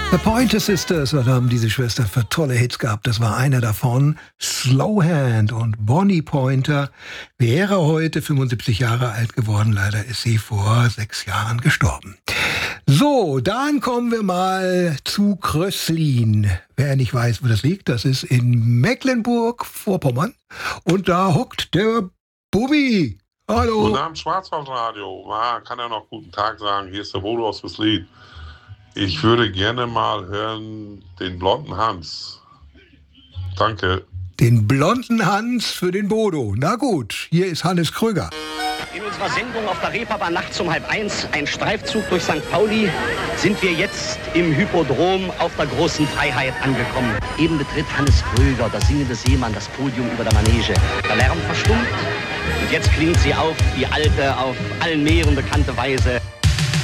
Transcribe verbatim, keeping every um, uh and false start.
The Pointer Sisters, was haben diese Schwester für tolle Hits gehabt? Das war einer davon. Slowhand und Bonnie Pointer wäre heute fünfundsiebzig Jahre alt geworden. Leider ist sie vor sechs Jahren gestorben. So, dann kommen wir mal zu Kröslin. Wer nicht weiß, wo das liegt, das ist in Mecklenburg-Vorpommern. Und da hockt der Bubi. Hallo. Guten Abend, Schwarzwaldradio. Ja, kann ja noch guten Tag sagen. Hier ist der Bodo aus Wesslin. Ich würde gerne mal hören den blonden Hans. Danke. Den blonden Hans für den Bodo. Na gut, hier ist Hannes Krüger. In unserer Sendung auf der Reeperbahn nachts um halb eins, ein Streifzug durch Sankt Pauli, sind wir jetzt im Hypodrom auf der großen Freiheit angekommen. Eben betritt Hannes Krüger, der singende Seemann, das Podium über der Manege. Der Lärm verstummt und jetzt klingt sie auf, die alte, auf allen Meeren bekannte Weise.